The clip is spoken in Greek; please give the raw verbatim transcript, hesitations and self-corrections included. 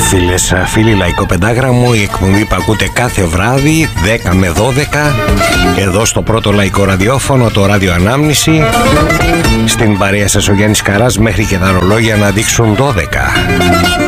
Φίλες, φίλοι, Λαϊκό Πεντάγραμμο, η εκπομπή που ακούτε κάθε βράδυ δέκα με δώδεκα εδώ στο πρώτο λαϊκό ραδιόφωνο, το Ράδιο Ανάμνηση. Στην παρέα σας ο Γιάννης Καράς μέχρι και τα ρολόγια να δείξουν δώδεκα.